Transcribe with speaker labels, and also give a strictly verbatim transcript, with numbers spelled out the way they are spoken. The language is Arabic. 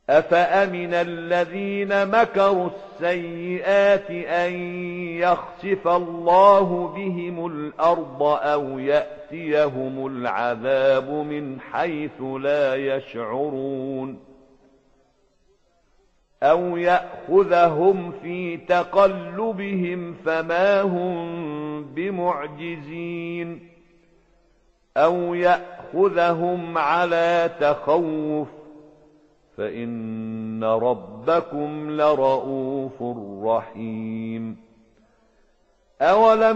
Speaker 1: أفأمن الذين مكروا السيئات أن يخسف الله بهم الأرض أو يأتيهم العذاب من حيث لا يشعرون أو يأخذهم في تقلبهم فما هم بمعجزين أو يأخذهم على تخوف فإن ربكم لرءوف رحيم. أولم